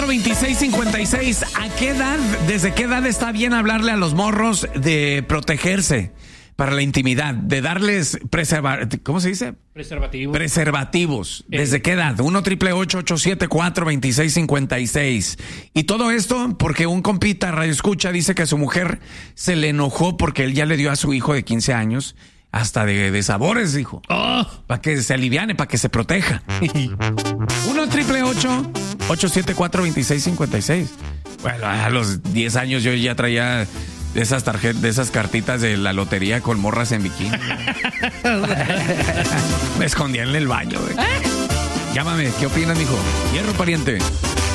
1-888-874-2656. ¿A qué edad, desde qué edad está bien hablarle a los morros de protegerse para la intimidad, de darles ¿cómo se dice? Preservativos. ¿Desde qué edad? 1-888-874-2656. Y todo esto porque un compita radio escucha dice que su mujer se le enojó porque él ya le dio a su hijo de 15 años hasta de sabores, dijo. Para que se aliviane, para que se proteja. 1-888-874-2656. Bueno, a los 10 años yo ya traía de esas tarjetas, de esas cartitas de la lotería con morras en bikini. Me escondía en el baño, güey. Llámame, ¿qué opinas, mijo? Hierro, pariente.